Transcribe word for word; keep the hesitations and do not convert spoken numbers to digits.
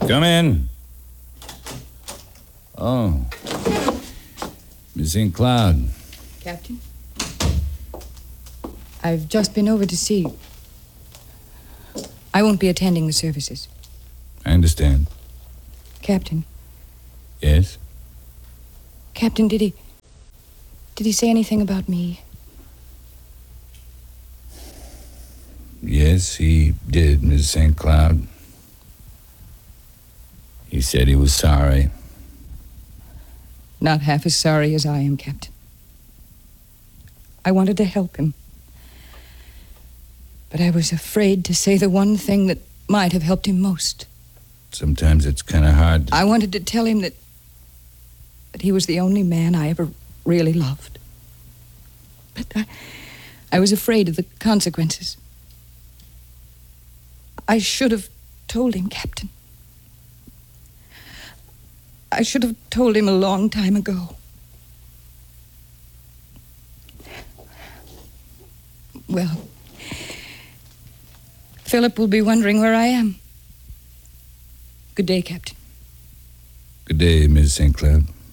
Come in. Oh. Miss Saint Cloud. Captain? I've just been over to see. I won't be attending the services. I understand. Captain? Yes? Captain, did he... Did he say anything about me? Yes, he did, Miss Saint Cloud. He said he was sorry. Not half as sorry as I am, Captain. I wanted to help him. But I was afraid to say the one thing that might have helped him most. Sometimes it's kind of hard to... I wanted to tell him that... that he was the only man I ever really loved. But I... I was afraid of the consequences. I should have told him, Captain. I should have told him a long time ago. Well, Philip will be wondering where I am. Good day, Captain. Good day, Miss Saint Cloud.